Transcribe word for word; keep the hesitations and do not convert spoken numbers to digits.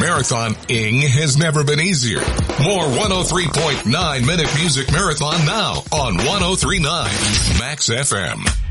Marathon-ing has never been easier. More one oh three point nine Minute Music Marathon now on one oh three point nine Max F M.